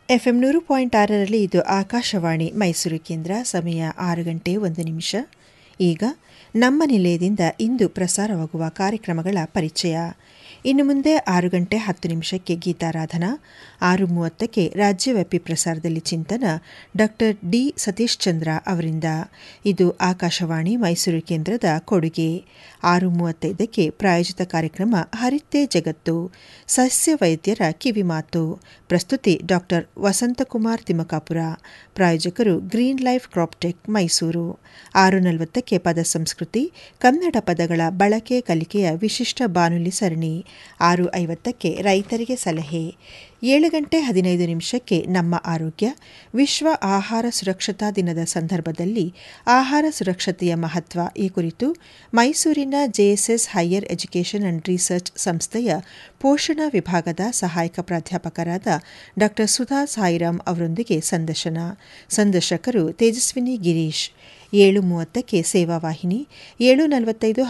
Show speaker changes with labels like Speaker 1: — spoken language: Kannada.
Speaker 1: FM 100.6ರಲ್ಲಿ ಇದು ಆಕಾಶವಾಣಿ ಮೈಸೂರು ಕೇಂದ್ರ. ಸಮಯ 6:01. ಈಗ ನಮ್ಮ ನಿಲಯದಿಂದ ಇಂದು ಪ್ರಸಾರವಾಗುವ ಕಾರ್ಯಕ್ರಮಗಳ ಪರಿಚಯ. ಇನ್ನು ಮುಂದೆ 6:10 ಗೀತಾರಾಧನಾ, 6:30 ರಾಜ್ಯವ್ಯಾಪಿ ಪ್ರಸಾರದಲ್ಲಿ ಚಿಂತನ ಡಾ ಡಿ ಸತೀಶ್ ಚಂದ್ರ ಅವರಿಂದ. ಇದು ಆಕಾಶವಾಣಿ ಮೈಸೂರು ಕೇಂದ್ರದ ಕೊಡುಗೆ. 6:35 ಪ್ರಾಯೋಜಿತ ಕಾರ್ಯಕ್ರಮ ಹರಿತೆ ಜಗತ್ತು, ಸಸ್ಯ ವೈದ್ಯರ ಕಿವಿಮಾತು. ಪ್ರಸ್ತುತಿ ಡಾ ವಸಂತಕುಮಾರ್ ತಿಮ್ಮಕಾಪುರ. ಪ್ರಾಯೋಜಕರು ಗ್ರೀನ್ ಲೈಫ್ ಕ್ರಾಪ್ಟೆಕ್ ಮೈಸೂರು. 6:40 ಪದ ಸಂಸ್ಕೃತಿ, ಕನ್ನಡ ಪದಗಳ ಬಳಕೆ ಕಲಿಕೆಯ ವಿಶಿಷ್ಟ ಬಾನುಲಿ ಸರಣಿ. 6:50 ರೈತರಿಗೆ ಸಲಹೆ. 7:15 ನಮ್ಮ ಆರೋಗ್ಯ. ವಿಶ್ವ ಆಹಾರ ಸುರಕ್ಷತಾ ದಿನದ ಸಂದರ್ಭದಲ್ಲಿ ಆಹಾರ ಸುರಕ್ಷತೆಯ ಮಹತ್ವ ಈ ಕುರಿತು ಮೈಸೂರಿನ JSS higher education and research ಸಂಸ್ಥೆಯ ಪೋಷಣಾ ವಿಭಾಗದ ಸಹಾಯಕ ಪ್ರಾಧ್ಯಾಪಕರಾದ ಡಾ ಸುಧಾ ಸಾಯಿರಾಮ್ ಅವರೊಂದಿಗೆ ಸಂದರ್ಶನ. ಸಂದರ್ಶಕರು ತೇಜಸ್ವಿನಿ ಗಿರೀಶ್. 7:30 ಸೇವಾ ವಾಹಿನಿ. 7:45